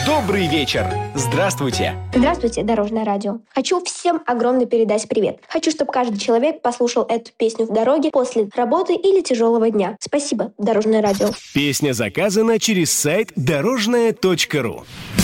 Добрый вечер! Здравствуйте! Здравствуйте, Дорожное радио. Хочу всем огромно передать привет. Хочу, чтобы каждый человек послушал эту песню в дороге после работы или тяжелого дня. Спасибо, Дорожное радио. Песня заказана через сайт дорожное.ру.